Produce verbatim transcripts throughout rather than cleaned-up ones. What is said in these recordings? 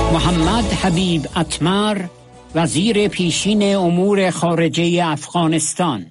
محمد حبیب اتمر، وزیر پیشین امور خارجه افغانستان.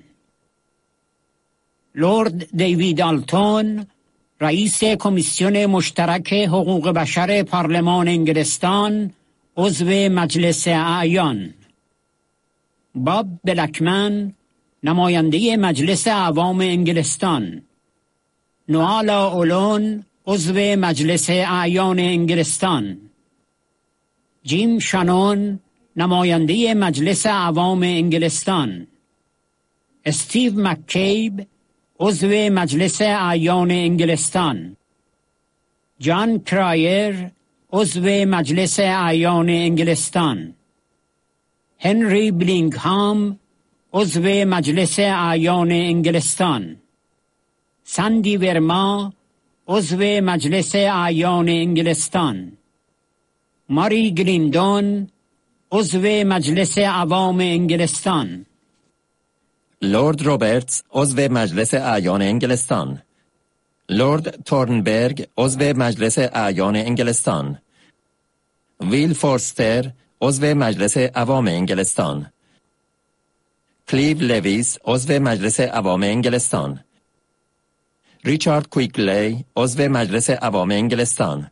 لورد دیوید آلتون، رئیس کمیسیون مشترک حقوق بشر پارلمان انگلستان، عضو مجلس اعیان. باب بلکمن، نماینده مجلس عوام انگلستان. نوالا اولون، عضو مجلس اعیان انگلستان. جیم شانون، نماینده مجلس عوام انگلستان. استیو مککیب، عضو مجلس اعیان انگلستان. جان کرایر، عضو مجلس اعیان انگلستان. هنری بلینگهام، عضو مجلس اعیان انگلستان. ساندی ورما، عضو مجلس اعیان انگلستان. ماری گلیندون، عضو مجلس عوام انگلستان. لورد روبرتس، عضو مجلس اعیان انگلستان. لورد تورنبرگ، عضو مجلس اعیان انگلستان. ویل فورستر، عضو مجلس عوام انگلستان. کلیو لویس، عضو مجلس عوام انگلستان. ریچارد کویکلی، عضو مجلس عوام انگلستان.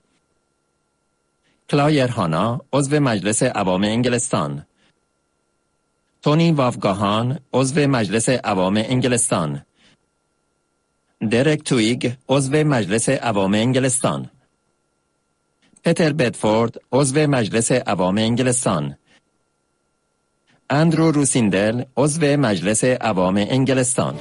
کلایر هانا، عضو مجلس عوام انگلستان. تونی وافگاهان، عضو مجلس عوام انگلستان. درک تویگ، عضو مجلس عوام انگلستان. پتر بدفورد، عضو مجلس عوام انگلستان. اندرو روسیندل، عضو مجلس عوام انگلستان.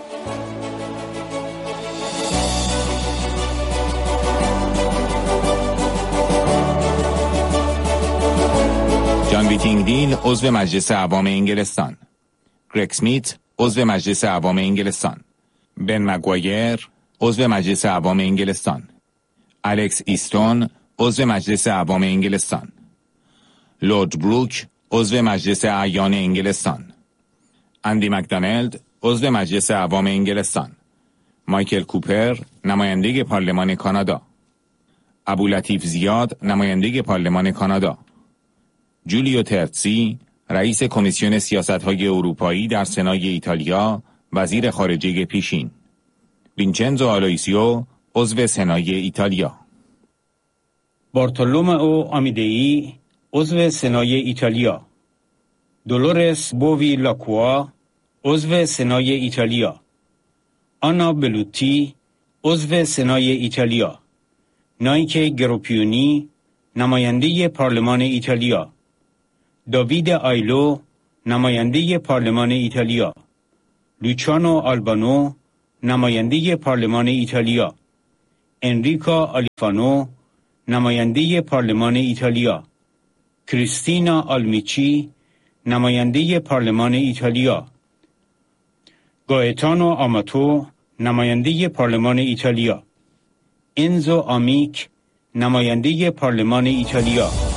جان ویتینگدیل، عضو مجلس عوام انگلستان. گرگ سمیت، عضو مجلس عوام انگلستان. بن مگوایر، عضو مجلس عوام انگلستان. الکس ایستون، عضو مجلس عوام انگلستان. لورد بروک، عضو مجلس اعیان انگلستان. اندی مکدانلد، عضو مجلس عوام انگلستان. مایکل کوپر، نماینده پارلمان کانادا. ابولطیف زیاد، نماینده پارلمان کانادا. جولیو ترتسی، رئیس کمیسیون سیاست‌های اروپایی در سنای ایتالیا، وزیر خارجه پیشین. وینچنزو آلویسیو، عضو سنای ایتالیا. بارتولومئو آمیدئی، عضو سنای ایتالیا. دولورس بووی لاکوا، عضو سنای ایتالیا. آنا بلوتی، عضو سنای ایتالیا. نایک گروپیونی، نماینده پارلمان ایتالیا. داوید آیلو، نماینده پارلمان ایتالیا. لوچانو آلبانو، نماینده پارلمان ایتالیا. انریکا آلیفانو، نماینده پارلمان ایتالیا. کریستینا آلمیچی، نماینده پارلمان ایتالیا. گایتانو آماتو، نماینده پارلمان ایتالیا. انزو آمیک، نماینده پارلمان ایتالیا.